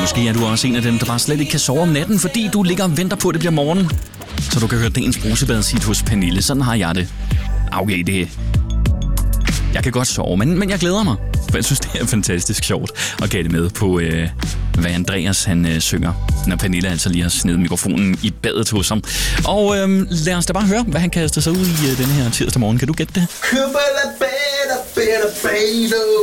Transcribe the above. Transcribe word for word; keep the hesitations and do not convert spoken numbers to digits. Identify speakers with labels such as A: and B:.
A: Måske er du også en af dem, der bare slet ikke kan sove om natten, fordi du ligger og venter på, at det bliver morgen. Så du kan høre dagens brusebadet hos Pernille. Sådan har jeg det. Okay, det... Jeg kan godt sove, men, men jeg glæder mig. For jeg synes, det er fantastisk sjovt at gætte med på, øh, hvad Andreas han øh, synger, når Pernille altså lige har snedet mikrofonen i badet hos ham. Og øh, lad os da bare høre, hvad han kaster sig ud i øh, denne her tirsdag morgen. Kan du gætte det?